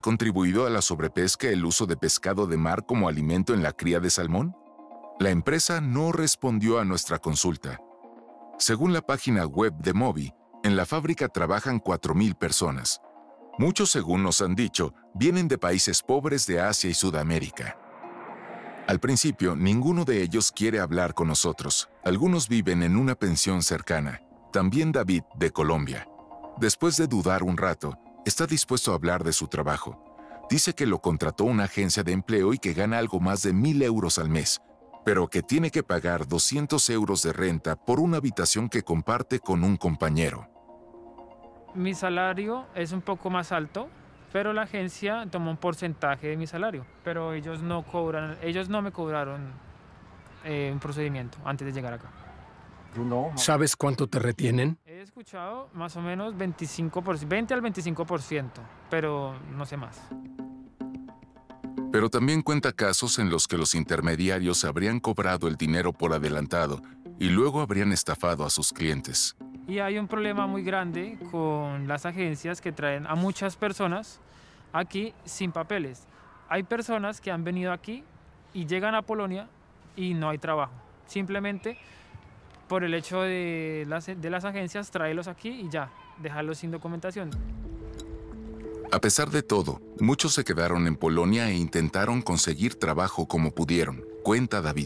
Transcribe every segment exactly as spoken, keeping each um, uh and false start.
contribuido a la sobrepesca el uso de pescado de mar como alimento en la cría de salmón? La empresa no respondió a nuestra consulta. Según la página web de Moby, en la fábrica trabajan cuatro mil personas. Muchos, según nos han dicho, vienen de países pobres de Asia y Sudamérica. Al principio, ninguno de ellos quiere hablar con nosotros. Algunos viven en una pensión cercana. También David, de Colombia. Después de dudar un rato, está dispuesto a hablar de su trabajo. Dice que lo contrató una agencia de empleo y que gana algo más de mil euros al mes, pero que tiene que pagar doscientos euros de renta por una habitación que comparte con un compañero. Mi salario es un poco más alto, pero la agencia toma un porcentaje de mi salario. Pero ellos no cobran, ellos no me cobraron eh, un procedimiento antes de llegar acá. ¿Sabes cuánto te retienen? He escuchado más o menos veinticinco por ciento, veinte al veinticinco por ciento, pero no sé más. Pero también cuenta casos en los que los intermediarios habrían cobrado el dinero por adelantado y luego habrían estafado a sus clientes. Y hay un problema muy grande con las agencias que traen a muchas personas aquí sin papeles. Hay personas que han venido aquí y llegan a Polonia y no hay trabajo. Simplemente por el hecho de las, de las agencias, tráelos aquí y ya, dejarlos sin documentación. A pesar de todo, muchos se quedaron en Polonia e intentaron conseguir trabajo como pudieron, cuenta David.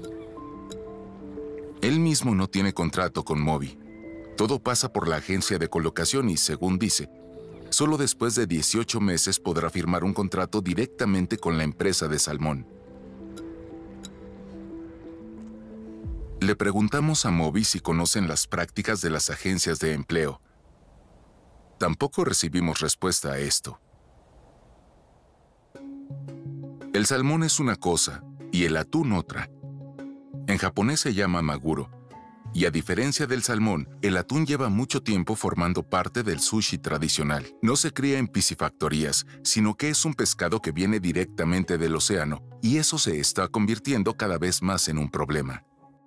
Él mismo no tiene contrato con Moby. Todo pasa por la agencia de colocación y, según dice, solo después de dieciocho meses podrá firmar un contrato directamente con la empresa de salmón. Le preguntamos a Moby si conocen las prácticas de las agencias de empleo. Tampoco recibimos respuesta a esto. El salmón es una cosa y el atún otra. En japonés se llama maguro, y a diferencia del salmón, el atún lleva mucho tiempo formando parte del sushi tradicional. No se cría en piscifactorías, sino que es un pescado que viene directamente del océano, y eso se está convirtiendo cada vez más en un problema.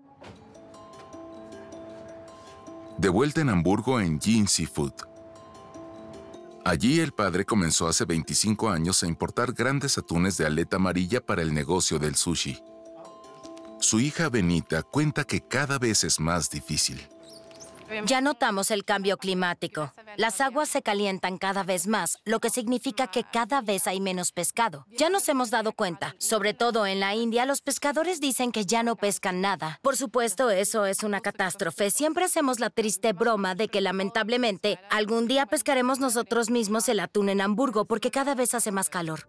De vuelta en Hamburgo en Jin Seafood. Allí el padre comenzó hace veinticinco años a importar grandes atunes de aleta amarilla para el negocio del sushi. Su hija Benita cuenta que cada vez es más difícil. Ya notamos el cambio climático. Las aguas se calientan cada vez más, lo que significa que cada vez hay menos pescado. Ya nos hemos dado cuenta. Sobre todo en la India, los pescadores dicen que ya no pescan nada. Por supuesto, eso es una catástrofe. Siempre hacemos la triste broma de que, lamentablemente, algún día pescaremos nosotros mismos el atún en Hamburgo porque cada vez hace más calor.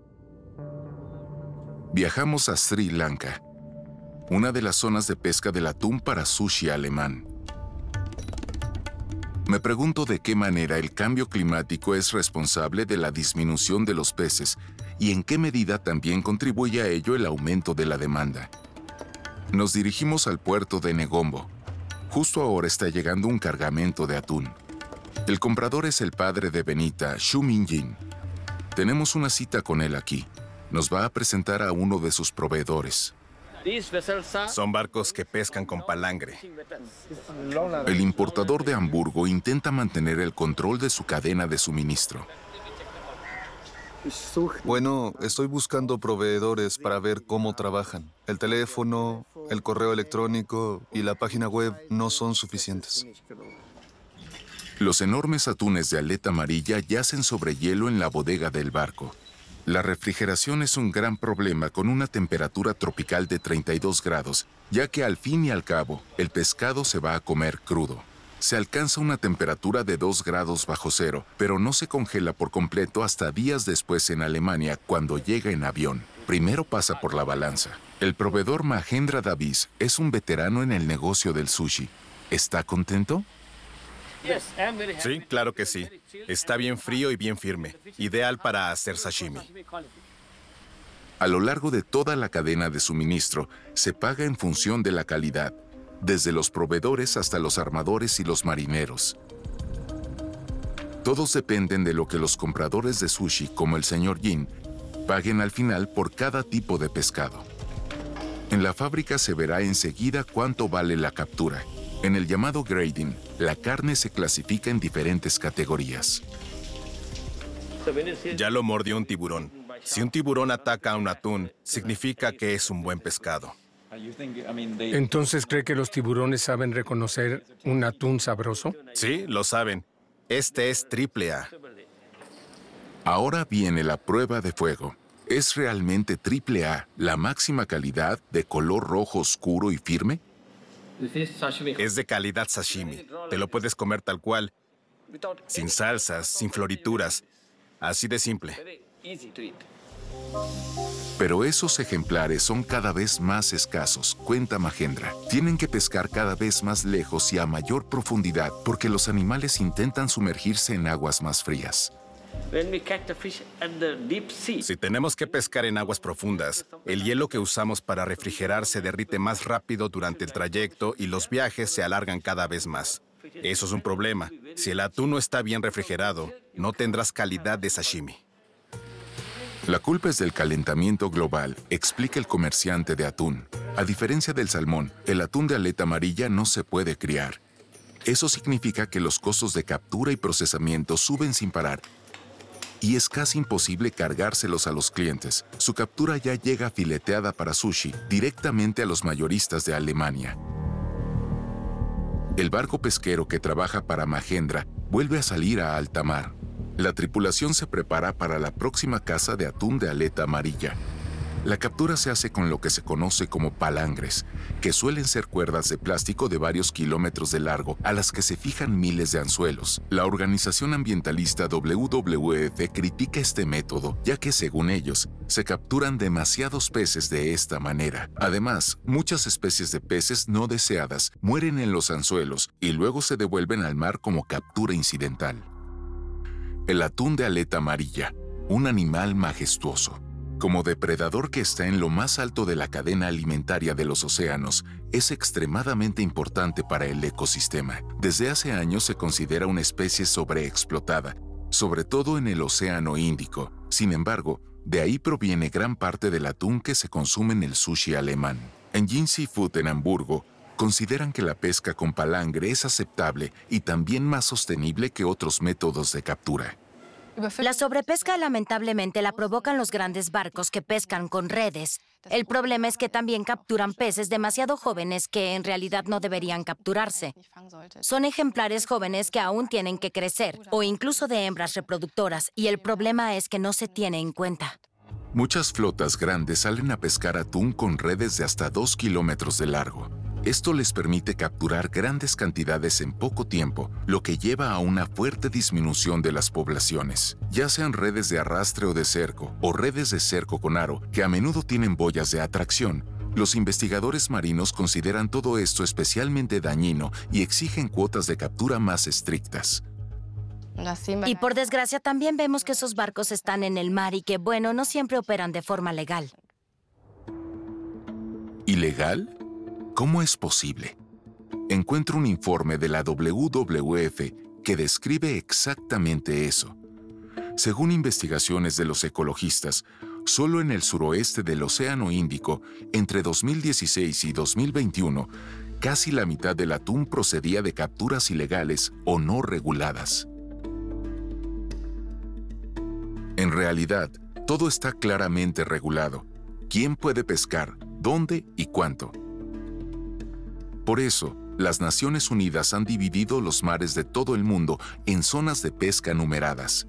Viajamos a Sri Lanka, una de las zonas de pesca del atún para sushi alemán. Me pregunto de qué manera el cambio climático es responsable de la disminución de los peces y en qué medida también contribuye a ello el aumento de la demanda. Nos dirigimos al puerto de Negombo. Justo ahora está llegando un cargamento de atún. El comprador es el padre de Benita, Shu Min-jin. Tenemos una cita con él aquí. Nos va a presentar a uno de sus proveedores. Son barcos que pescan con palangre. El importador de Hamburgo intenta mantener el control de su cadena de suministro. Bueno, estoy buscando proveedores para ver cómo trabajan. El teléfono, el correo electrónico y la página web no son suficientes. Los enormes atunes de aleta amarilla yacen sobre hielo en la bodega del barco. La refrigeración es un gran problema con una temperatura tropical de treinta y dos grados, ya que al fin y al cabo, el pescado se va a comer crudo. Se alcanza una temperatura de dos grados bajo cero, pero no se congela por completo hasta días después en Alemania cuando llega en avión. Primero pasa por la balanza. El proveedor Mahendra Davis es un veterano en el negocio del sushi. ¿Está contento? Sí, claro que sí. Está bien frío y bien firme. Ideal para hacer sashimi. A lo largo de toda la cadena de suministro, se paga en función de la calidad, desde los proveedores hasta los armadores y los marineros. Todos dependen de lo que los compradores de sushi, como el señor Jin, paguen al final por cada tipo de pescado. En la fábrica se verá enseguida cuánto vale la captura. En el llamado grading, la carne se clasifica en diferentes categorías. Ya lo mordió un tiburón. Si un tiburón ataca a un atún, significa que es un buen pescado. ¿Entonces cree que los tiburones saben reconocer un atún sabroso? Sí, lo saben. Este es triple A. Ahora viene la prueba de fuego. ¿Es realmente triple A la máxima calidad de color rojo oscuro y firme? Es de calidad sashimi. Te lo puedes comer tal cual, sin salsas, sin florituras. Así de simple. Pero esos ejemplares son cada vez más escasos, cuenta Mahendra. Tienen que pescar cada vez más lejos y a mayor profundidad porque los animales intentan sumergirse en aguas más frías. Si tenemos que pescar en aguas profundas, el hielo que usamos para refrigerar se derrite más rápido durante el trayecto y los viajes se alargan cada vez más. Eso es un problema. Si el atún no está bien refrigerado, no tendrás calidad de sashimi. La culpa es del calentamiento global, explica el comerciante de atún. A diferencia del salmón, el atún de aleta amarilla no se puede criar. Eso significa que los costos de captura y procesamiento suben sin parar. Y es casi imposible cargárselos a los clientes. Su captura ya llega fileteada para sushi directamente a los mayoristas de Alemania. El barco pesquero que trabaja para Mahendra vuelve a salir a alta mar. La tripulación se prepara para la próxima caza de atún de aleta amarilla. La captura se hace con lo que se conoce como palangres, que suelen ser cuerdas de plástico de varios kilómetros de largo a las que se fijan miles de anzuelos. La organización ambientalista W W F critica este método, ya que, según ellos, se capturan demasiados peces de esta manera. Además, muchas especies de peces no deseadas mueren en los anzuelos y luego se devuelven al mar como captura incidental. El atún de aleta amarilla, un animal majestuoso. Como depredador que está en lo más alto de la cadena alimentaria de los océanos, es extremadamente importante para el ecosistema. Desde hace años se considera una especie sobreexplotada, sobre todo en el Océano Índico. Sin embargo, de ahí proviene gran parte del atún que se consume en el sushi alemán. En Jin Seafood en Hamburgo, consideran que la pesca con palangre es aceptable y también más sostenible que otros métodos de captura. La sobrepesca lamentablemente la provocan los grandes barcos que pescan con redes. El problema es que también capturan peces demasiado jóvenes que en realidad no deberían capturarse. Son ejemplares jóvenes que aún tienen que crecer, o incluso de hembras reproductoras, y el problema es que no se tiene en cuenta. Muchas flotas grandes salen a pescar atún con redes de hasta dos kilómetros de largo. Esto les permite capturar grandes cantidades en poco tiempo, lo que lleva a una fuerte disminución de las poblaciones. Ya sean redes de arrastre o de cerco, o redes de cerco con aro, que a menudo tienen boyas de atracción, los investigadores marinos consideran todo esto especialmente dañino y exigen cuotas de captura más estrictas. Y por desgracia también vemos que esos barcos están en el mar y que, bueno, no siempre operan de forma legal. ¿Ilegal? ¿Cómo es posible? Encuentro un informe de la W W F que describe exactamente eso. Según investigaciones de los ecologistas, solo en el suroeste del Océano Índico, entre dos mil dieciséis y dos mil veintiuno, casi la mitad del atún procedía de capturas ilegales o no reguladas. En realidad, todo está claramente regulado. ¿Quién puede pescar? ¿Dónde y cuánto? Por eso, las Naciones Unidas han dividido los mares de todo el mundo en zonas de pesca numeradas.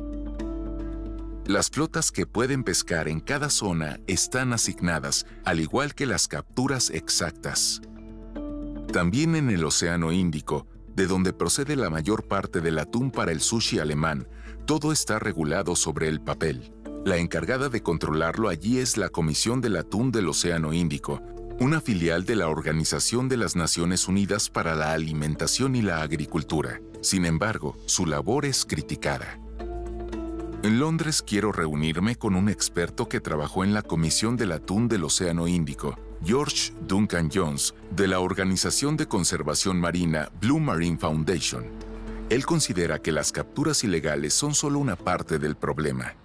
Las flotas que pueden pescar en cada zona están asignadas, al igual que las capturas exactas. También en el Océano Índico, de donde procede la mayor parte del atún para el sushi alemán, todo está regulado sobre el papel. La encargada de controlarlo allí es la Comisión del Atún del Océano Índico, una filial de la Organización de las Naciones Unidas para la Alimentación y la Agricultura. Sin embargo, su labor es criticada. En Londres quiero reunirme con un experto que trabajó en la Comisión del Atún del Océano Índico, George Duncan Jones, de la Organización de Conservación Marina Blue Marine Foundation. Él considera que las capturas ilegales son solo una parte del problema.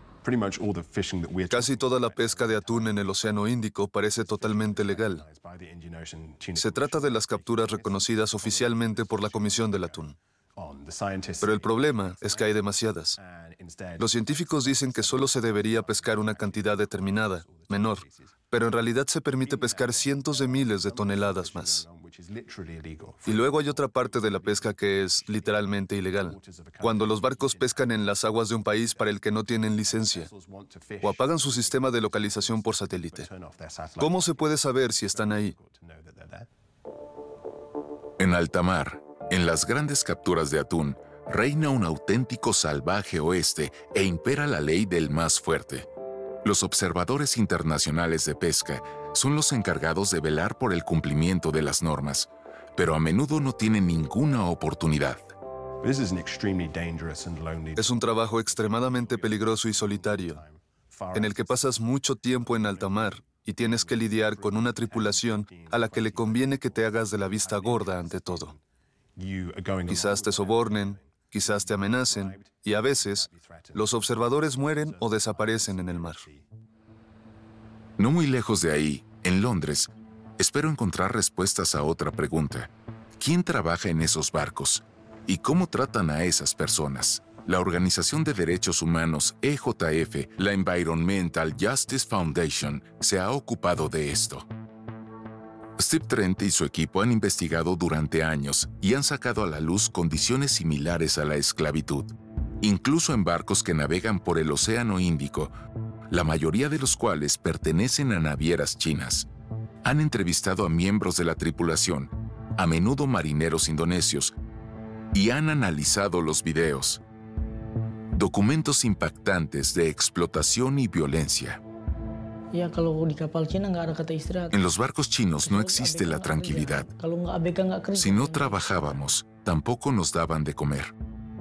Casi toda la pesca de atún en el Océano Índico parece totalmente legal. Se trata de las capturas reconocidas oficialmente por la Comisión del Atún. Pero el problema es que hay demasiadas. Los científicos dicen que solo se debería pescar una cantidad determinada, menor, pero en realidad se permite pescar cientos de miles de toneladas más. Y luego hay otra parte de la pesca que es literalmente ilegal, cuando los barcos pescan en las aguas de un país para el que no tienen licencia, o apagan su sistema de localización por satélite. ¿Cómo se puede saber si están ahí? En alta mar, en las grandes capturas de atún, reina un auténtico salvaje oeste e impera la ley del más fuerte. Los observadores internacionales de pesca son los encargados de velar por el cumplimiento de las normas, pero a menudo no tienen ninguna oportunidad. Es un trabajo extremadamente peligroso y solitario, en el que pasas mucho tiempo en alta mar y tienes que lidiar con una tripulación a la que le conviene que te hagas de la vista gorda ante todo. Quizás te sobornen, quizás te amenacen, y a veces los observadores mueren o desaparecen en el mar. No muy lejos de ahí, en Londres, espero encontrar respuestas a otra pregunta. ¿Quién trabaja en esos barcos? ¿Y cómo tratan a esas personas? La Organización de Derechos Humanos E J F, la Environmental Justice Foundation, se ha ocupado de esto. Steve Trent y su equipo han investigado durante años y han sacado a la luz condiciones similares a la esclavitud, incluso en barcos que navegan por el Océano Índico, la mayoría de los cuales pertenecen a navieras chinas. Han entrevistado a miembros de la tripulación, a menudo marineros indonesios, y han analizado los videos. Documentos impactantes de explotación y violencia. En los barcos chinos no existe la tranquilidad. Si no trabajábamos, tampoco nos daban de comer.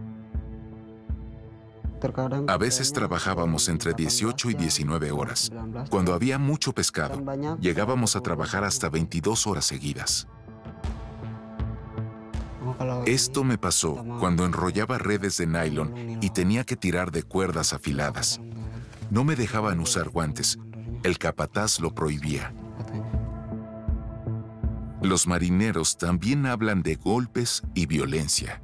A veces trabajábamos entre dieciocho y diecinueve horas. Cuando había mucho pescado, llegábamos a trabajar hasta veintidós horas seguidas. Esto me pasó cuando enrollaba redes de nylon y tenía que tirar de cuerdas afiladas. No me dejaban usar guantes. El capataz lo prohibía. Los marineros también hablan de golpes y violencia.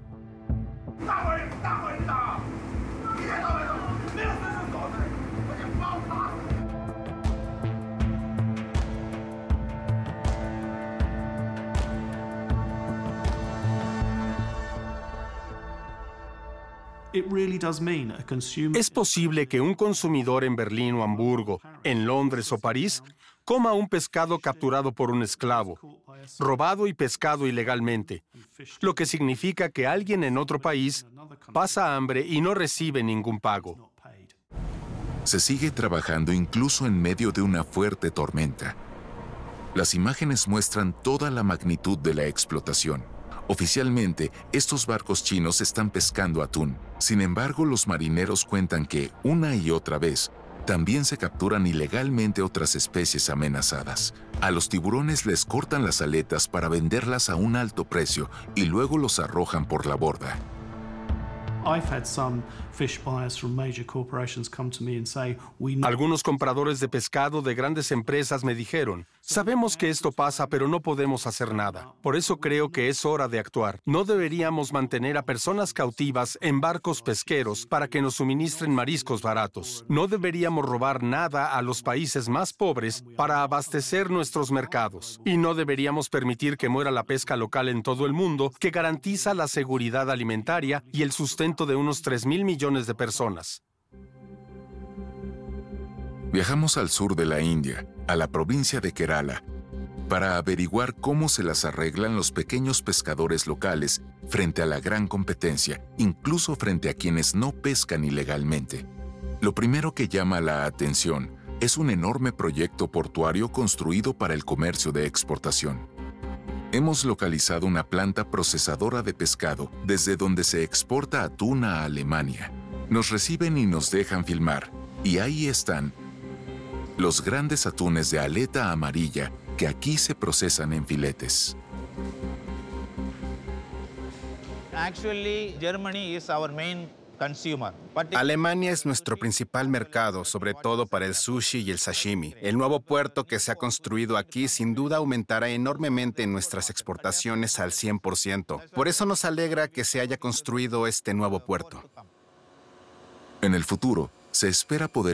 Es posible que un consumidor en Berlín o Hamburgo, en Londres o París, coma un pescado capturado por un esclavo, robado y pescado ilegalmente, lo que significa que alguien en otro país pasa hambre y no recibe ningún pago. Se sigue trabajando incluso en medio de una fuerte tormenta. Las imágenes muestran toda la magnitud de la explotación. Oficialmente, estos barcos chinos están pescando atún. Sin embargo, los marineros cuentan que, una y otra vez, también se capturan ilegalmente otras especies amenazadas. A los tiburones les cortan las aletas para venderlas a un alto precio y luego los arrojan por la borda. Algunos compradores de pescado de grandes empresas me dijeron, sabemos que esto pasa, pero no podemos hacer nada. Por eso creo que es hora de actuar. No deberíamos mantener a personas cautivas en barcos pesqueros para que nos suministren mariscos baratos. No deberíamos robar nada a los países más pobres para abastecer nuestros mercados. Y no deberíamos permitir que muera la pesca local en todo el mundo, que garantiza la seguridad alimentaria y el sustento de unos tres mil millones de personas. Viajamos al sur de la India, a la provincia de Kerala, para averiguar cómo se las arreglan los pequeños pescadores locales frente a la gran competencia, incluso frente a quienes no pescan ilegalmente. Lo primero que llama la atención es un enorme proyecto portuario construido para el comercio de exportación. Hemos localizado una planta procesadora de pescado desde donde se exporta atún a Alemania. Nos reciben y nos dejan filmar, y ahí están los grandes atunes de aleta amarilla que aquí se procesan en filetes. Alemania es nuestro principal mercado, sobre todo para el sushi y el sashimi. El nuevo puerto que se ha construido aquí sin duda aumentará enormemente nuestras exportaciones al cien por ciento. Por eso nos alegra que se haya construido este nuevo puerto. En el futuro, se espera poder